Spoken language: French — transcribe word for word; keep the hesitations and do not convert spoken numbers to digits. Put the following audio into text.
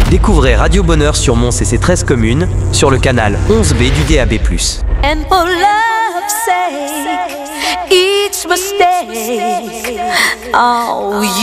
Découvrez Radio Bonheur sur Mons et ses treize communes sur le canal onze B du D A B plus. And for love's sake, each mistake, oh,